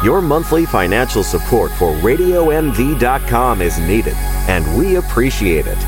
Your monthly financial support for RadioMV.com is needed, and we appreciate it.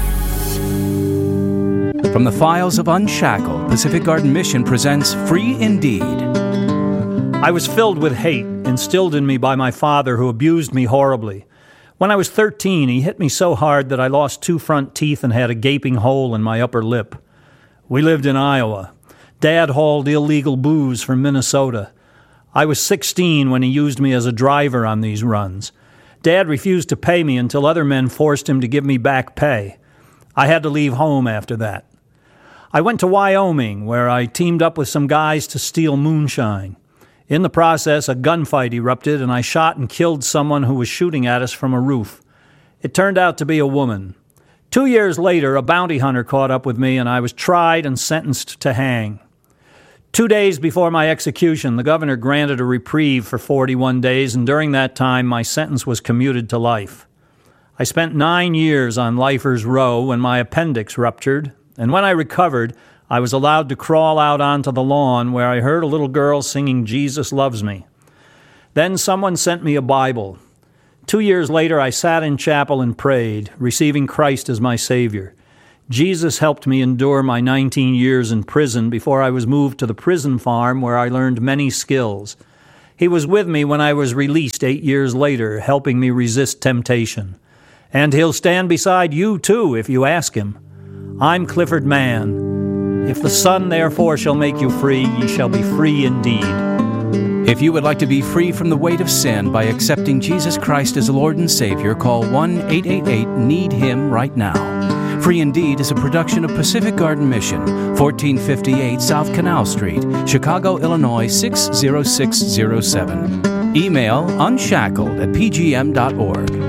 From the files of Unshackled, Pacific Garden Mission presents Free Indeed. I was filled with hate, instilled in me by my father, who abused me horribly. When I was 13, he hit me so hard that I lost 2 front teeth and had a gaping hole in my upper lip. We lived in Iowa. Dad hauled illegal booze from Minnesota. I was 16 when he used me as a driver on these runs. Dad refused to pay me until other men forced him to give me back pay. I had to leave home after that. I went to Wyoming, where I teamed up with some guys to steal moonshine. In the process, a gunfight erupted, and I shot and killed someone who was shooting at us from a roof. It turned out to be a woman. 2 years later, a bounty hunter caught up with me, and I was tried and sentenced to hang. 2 days before my execution, the governor granted a reprieve for 41 days, and during that time, my sentence was commuted to life. I spent 9 years on Lifer's Row when my appendix ruptured, and when I recovered, I was allowed to crawl out onto the lawn where I heard a little girl singing "Jesus Loves Me." Then someone sent me a Bible. 2 years later, I sat in chapel and prayed, receiving Christ as my Savior. Jesus helped me endure my 19 years in prison before I was moved to the prison farm where I learned many skills. He was with me when I was released 8 years later, helping me resist temptation. And he'll stand beside you too if you ask him. I'm Clifford Mann. If the Son therefore shall make you free, ye shall be free indeed. If you would like to be free from the weight of sin by accepting Jesus Christ as Lord and Savior, call 1-888-NEED-HIM right now. Free Indeed is a production of Pacific Garden Mission, 1458 South Canal Street, Chicago, Illinois 60607. Email unshackled@pgm.org.